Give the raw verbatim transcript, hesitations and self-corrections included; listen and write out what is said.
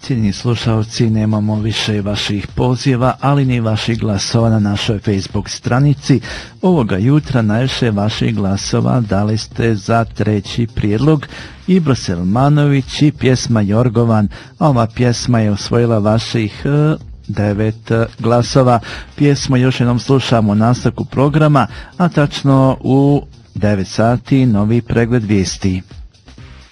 Cijenjeni slušalci, nemamo više vaših poziva, ali ni vaših glasova na našoj Facebook stranici. Ovoga jutra najviše vaših glasova dali ste za treći prijedlog Ibro Selmanović i pjesma Jorgovan, a ova pjesma je osvojila vaših devet glasova. Pjesmu još jednom slušamo u nastavku programa, a tačno u devet sati novi pregled vijesti.